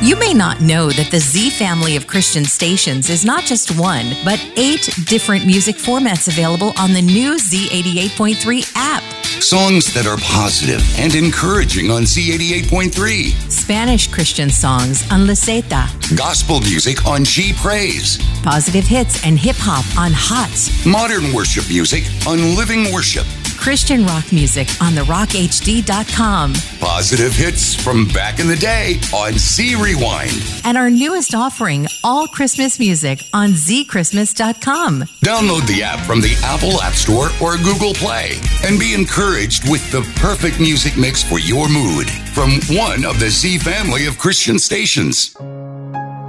You may not know that the Z family of Christian stations is not just one, but 8 different music formats available on the new Z88.3 app. Songs that are positive and encouraging on Z88.3. Spanish Christian songs on La Zeta. Gospel music on G Praise. Positive hits and hip-hop on Hot. Modern worship music on Living Worship. Christian rock music on theRockHD.com. Positive hits from back in the day on Z Rewind. And our newest offering, all Christmas music on ZChristmas.com. Download the app from the Apple App Store or Google Play and be encouraged with the perfect music mix for your mood from one of the Z family of Christian stations.